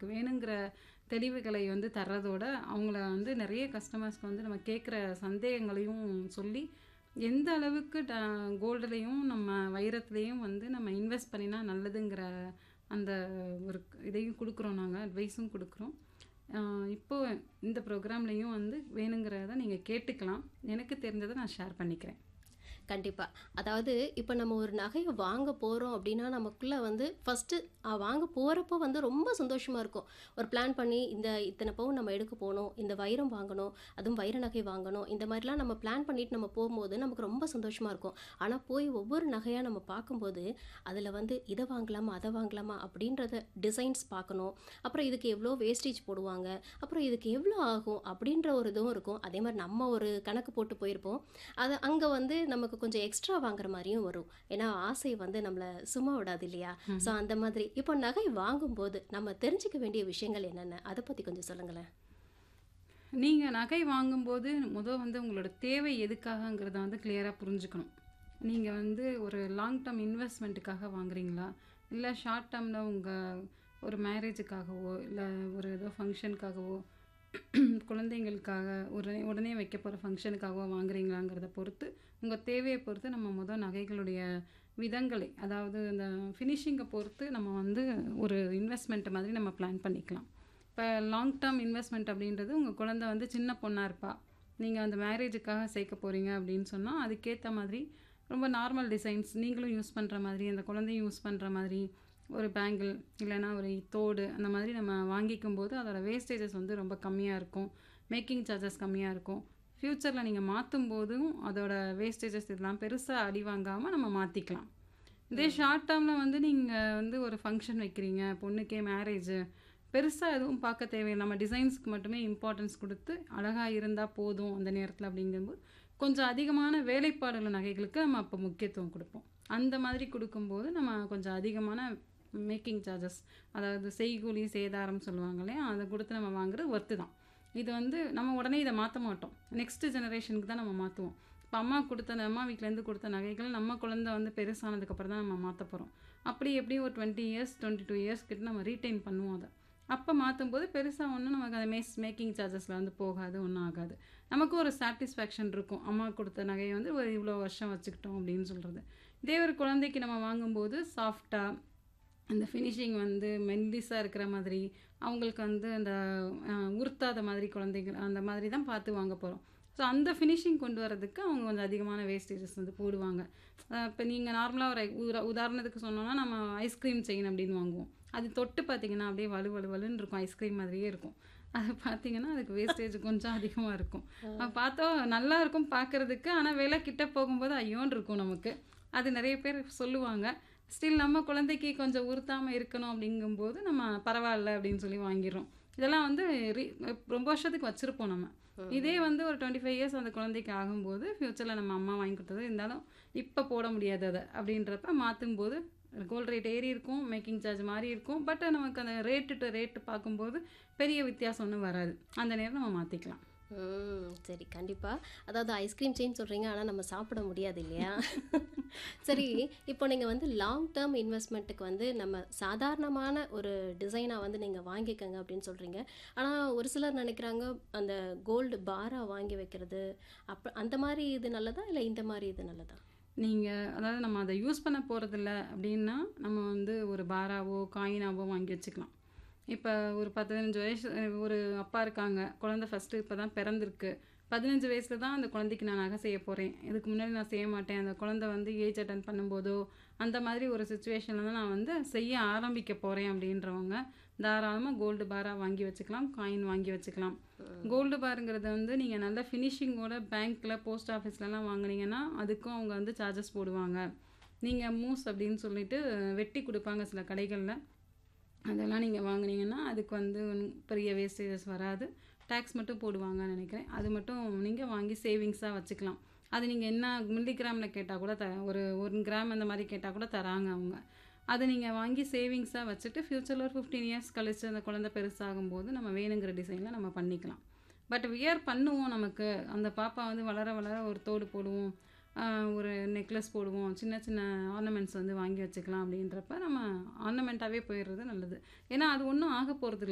அவங்களுக்கு வேணுங்கிற தெளிவுகளை வந்து தர்றதோட, அவங்கள வந்து நிறைய கஸ்டமர்ஸ்க்கு வந்து நம்ம கேட்குற சந்தேகங்களையும் சொல்லி, எந்த அளவுக்கு கோல்டுலயும், நம்ம வைரத்திலயும் வந்து நம்ம இன்வெஸ்ட் பண்ணினா நல்லதுங்கிற அந்த ஒரு இதையும் குடுக்குறோம் நாங்க. அட்வைஸும் குடுக்குறோம். இப்போ இந்த ப்ரோக்ராம்லயும் வந்து வேணுங்கிறத நீங்க கேட்டுக்கலாம். எனக்கு தெரிஞ்சத நான் ஷேர் பண்ணிக்கிறேன். கண்டிப்பா. அதாவது இப்ப நம்ம ஒரு நகைய வாங்க போறோம் அப்டின்னா, நமக்குள்ள வந்து ஃபர்ஸ்ட்டு வாங்க போறப்போ வந்து ரொம்ப சந்தோஷமா இருக்கும். ஒரு பிளான் பண்ணி இந்த இத்தன பவுன் நம்ம எடுக்க போணும், இந்த வைரம் வாங்கணும், அதுவும் வைர நகை வாங்கணும். இந்த மாரிலாம் நம்ம பிளான் பண்ணிட்டு நம்ம போம்போது நமக்கு ரொம்ப சந்தோஷமா இருக்கும். ஆனா போய் ஒவ்வொரு நகையா நம்ம பார்க்கும்போது, அதுல வந்து இத வாங்கலாமா, அத வாங்கலாமா அப்டின்றத டிசைன்ஸ் பார்க்கணும். அப்புறம் இதுக்கு எவ்ளோ வேஸ்டேஜ் போடுவாங்க, அப்புறம் இதுக்கு எவ்ளோ ஆகும் அப்டின்ற ஒரு இதுவும் இருக்கும். அதே மாரி நம்ம ஒரு கணக்கு போட்டு போயிருப்போம். அது அங்க வந்து நமக்கு கொஞ்சம் எக்ஸ்ட்ரா வாங்குற மாரியும் வரும். ஏன்னா, ஆசை வந்து நம்மள சும்மா விடாது இல்லையா? ஸோ ம். அந்த மாதிரி. இப்போ நகை வாங்கும்போது நம்ம தெரிஞ்சுக்க வேண்டிய விஷயங்கள் என்னென்ன? அத பத்தி கொஞ்சம் சொல்லுங்களேன். நீங்க நகை வாங்கும்போது வந்து உங்களோட தேவை எதுக்காகங்கிறத வந்து கிளியரா புரிஞ்சுக்கணும். நீங்க வந்து ஒரு லாங் டர்ம் இன்வெஸ்ட்மெண்ட்டுக்காக வாங்குறீங்களா? இல்ல ஷார்ட் டர்ம்ல உங்க ஒரு மேரேஜுக்காகவோ, இல்ல ஒரு ஏதோ ஃபங்ஷனுக்காகவோ, குழந்தைங்களுக்காக உடனே உடனே வைக்க போற ஃபங்ஷனுக்காகவோ வாங்குறீங்களாங்கிறத பொறுத்து, உங்க தேவைய பொறுத்து நம்ம நகைகளுடைய விதங்களை, அதாவது அந்த ஃபினிஷிங்க பொறுத்து நம்ம வந்து ஒரு இன்வெஸ்ட்மெண்ட் மாதிரி நம்ம பிளான் பண்ணிக்கலாம். இப்ப லாங் டர்ம் இன்வெஸ்ட்மெண்ட் அப்படின்றது, உங்க குழந்தை வந்து சின்ன பொண்ணா இருப்பா. நீங்க அந்த மேரேஜுக்காக சேர்க்க போறீங்க அப்படின்னு சொன்னா, அதுக்கேத்த மாதிரி ரொம்ப நார்மல் டிசைன்ஸ் நீங்களும் யூஸ் பண்ற மாதிரி, அந்த குழந்தையும் யூஸ் பண்ற மாதிரி ஒரு பேங்கிள், இல்லைன்னா ஒரு தோடு அந்த மாதிரி நம்ம வாங்கிக்கும்போது, அதோட வேஸ்டேஜஸ் வந்து ரொம்ப கம்மியா இருக்கும். மேக்கிங் சார்ஜஸ் கம்மியா இருக்கும். ஃப்யூச்சர்ல நீங்க மாத்தும்போதும் அதோட வேஸ்டேஜஸ் இதெல்லாம் பெருசா அடி வாங்காம நம்ம மாத்திக்கலாம். இதே ம். ஷார்ட் டேர்ம்ல வந்து நீங்க வந்து ஒரு ஃபங்ஷன் வைக்கிறீங்க, பொண்ணுக்கே மேரேஜு, பெருசா எதுவும் பார்க்க தேவையில்ல. நம்ம டிசைன்ஸ்க்கு மட்டுமே இம்பார்ட்டன்ஸ் குடுத்து, அழகா இருந்தா போதும் அந்த நேரத்துல அப்படிங்கும்போது, கொஞ்சம் அதிகமான வேலைப்பாடுள்ள நகைகளுக்கு நம்ம அப்ப முக்கியத்துவம் குடுப்போம். அந்த மாதிரி குடுக்கும்போது, நம்ம கொஞ்சம் அதிகமான மேக்கிங் சார்ஜஸ், அதாவது செய்கூலி, சேதாரம் சொல்லுவாங்க இல்லையா? அத குடுத்து நம்ம வாங்குறது ஒர்த்து தான். இது வந்து நம்ம உடனே இத மாத்த மாட்டோம். நெக்ஸ்ட் ஜெனரேஷனுக்கு தான் நம்ம மாத்துவோம். இப்ப அம்மா வீட்லேருந்து குடுத்த நகைகள் நம்ம குழந்தை வந்து பெருசானதுக்கப்புறம் தான் நம்ம மாத்தப் போறோம். அப்படி எப்படியும் ஒரு 20 இயர்ஸ், 22 இயர்ஸ் கிட்ட நம்ம ரீட்டெயின் பண்ணுவோம் அத. அப்ப மாத்தும்போது பெருசா ஒண்ணும் நமக்கு அந்த மேக்கிங் சார்ஜஸ்ல வந்து போகாது, ஒண்ணும் ஆகாது. நமக்கும் ஒரு சாட்டிஸ்ஃபேக்ஷன் இருக்கும். அம்மா குடுத்த நகைய வந்து ஒரு இவ்வளோ வருஷம் வச்சுக்கிட்டோம் அப்படின்னு சொல்றது. இதே ஒரு குழந்தைக்கு நம்ம வாங்கும்போது சாஃப்ட்டா, அந்த ஃபினிஷிங் வந்து மெல்லிசா இருக்கிற மாதிரி, அவங்களுக்கு வந்து அந்த உறுத்தாத மாதிரி குழந்தைகள் அந்த மாதிரி தான் பார்த்து வாங்க போறோம். ஸோ அந்த ஃபினிஷிங் கொண்டு வரதுக்கு அவங்க கொஞ்சம் அதிகமான வேஸ்டேஜஸ் வந்து போடுவாங்க. இப்போ நீங்க நார்மலா ஒரு உதாரணத்துக்கு சொன்னோம்னா, நம்ம ஐஸ்கிரீம் செயின் அப்படின்னு வாங்குவோம். அது தொட்டு பார்த்தீங்கன்னா, அப்படியே வழு வழு வழுன்னு இருக்கும். ஐஸ்கிரீம் மாதிரியே இருக்கும். அது பார்த்தீங்கன்னா, அதுக்கு வேஸ்டேஜ் கொஞ்சம் அதிகமா இருக்கும். பார்த்தா நல்லா இருக்கும் பார்க்கறதுக்கு. ஆனா விலை கிட்ட போகும்போது ஐயோன்னு இருக்கும் நமக்கு. அது நெறைய பேர் சொல்லுவாங்க. ஸ்டில் நம்ம குழந்தைக்கு கொஞ்சம் உறுத்தாம இருக்கணும் அப்படிங்கும்போது, நம்ம பரவால்ல அப்படின்னு சொல்லி வாங்கிர்றோம். இதெல்லாம் வந்து ரி ரொம்ப வருஷத்துக்கு வச்சிருப்போம் நம்ம. இதே ம். வந்து ஒரு 25 இயர்ஸ் அந்த குழந்தைக்கு ஆகும்போது, ஃப்யூச்சர்ல நம்ம அம்மா வாங்கி குடுத்தது இருந்தாலும், இப்ப போட முடியாது அத. அப்படின்றப்ப மாத்தும்போது, கோல்ட் ரேட் ஏறி இருக்கும், மேக்கிங் சார்ஜ் மாறி இருக்கும். பட் நமக்கு அந்த ரேட்டு டு ரேட் பார்க்கும்போது, பெரிய வித்தியாசம் ஒண்ணும் வராது. அந்த நேரம் நம்ம மாத்திக்கலாம். சரி. கண்டிப்பா. அதாவது ஐஸ்கிரீம் செயின் சொல்றீங்க. ஆனா நம்ம சாப்பிட முடியாது இல்லையா? சரி. இப்போ நீங்க வந்து லாங் டர்ம் இன்வெஸ்ட்மென்ட்டுக்கு வந்து நம்ம சாதாரணமான ஒரு டிசைனா வந்து நீங்க வாங்கிக்கங்க அப்படின்னு சொல்றீங்க. ஆனா ஒரு சிலர் நினைக்கிறாங்க, அந்த கோல்டு பாரா வாங்கி வைக்கிறது, அந்த மாரி இது நல்லதா? இல்ல இந்த மாரி இது நல்லதா? நீங்க அதாவது நம்ம அத யூஸ் பண்ண போறதில்ல அப்படின்னா, நம்ம வந்து ஒரு பாராவோ, காயினாவோ வாங்கி வச்சுக்கலாம். இப்ப ஒரு 15 வயசு ஒரு அப்பா இருக்காங்க. குழந்தை ஃபர்ஸ்ட்டு இப்ப தான் பிறந்திருக்கு. 15 வயசுல தான் அந்த குழந்தைக்கு நான் நகை செய்ய போறேன். இதுக்கு முன்னாடி நான் செய்ய மாட்டேன். அந்த குழந்தை வந்து ஏஜ் அட்டெண்ட் பண்ணும்போதோ, அந்த மாதிரி ஒரு சிச்சுவேஷன்ல தான் நான் வந்து செய்ய ஆரம்பிக்க போறேன் அப்படின்றவங்க, தாராளமா கோல்டு பாரா வாங்கி வச்சுக்கலாம். காயின் வாங்கி வச்சுக்கலாம். ம். கோல்டு பாருங்கிறது வந்து நீங்க நல்ல ஃபினிஷிங்கோட பேங்க்ல, போஸ்ட் ஆஃபீஸ்லலாம் வாங்குனீங்கன்னா, அதுக்கும் அவங்க வந்து சார்ஜஸ் போடுவாங்க. நீங்க மூஸ் அப்படின்னு சொல்லிட்டு வெட்டி குடுப்பாங்க சில கடைகள்ல. அதெல்லாம் நீங்க வாங்குனீங்கன்னா, அதுக்கு வந்து பெரிய வேஸ்டேஜஸ் வராது. டாக்ஸ் மட்டும் போடுவாங்கன்னு நெனைக்கிறேன். அது மட்டும் நீங்க வாங்கி சேவிங்ஸா வச்சுக்கலாம். அது நீங்க என்ன மில்லிகிராம்ல கேட்டா கூட ஒரு 1 கிராம் அந்த மாரி கேட்டா கூட தராங்க அவங்க. அத நீங்க வாங்கி சேவிங்ஸா வச்சுட்டு, ஃப்யூச்சர்ல ஒரு 15 இயர்ஸ் கழிச்சு அந்த குழந்தை பெருசாகும்போது, நம்ம வேணுங்கிற டிசைன்ல நம்ம பண்ணிக்கலாம். பட் வியர் பண்ணுவோம் நமக்கு. அந்த பாப்பா வந்து வளர வளர ஒரு தோடு போடுவோம். அ ஒரு நெக்லஸ் போடுவோம். சின்ன சின்ன ஆர்னமெண்ட்ஸ் வந்து வாங்கி வச்சுக்கலாம் அப்படின்றப்ப, நம்ம ஆர்னமெண்ட்டாவே போயிடுறது நல்லது. ஏன்னா, அது ஒண்ணும் ஆகப்போறதில்ல.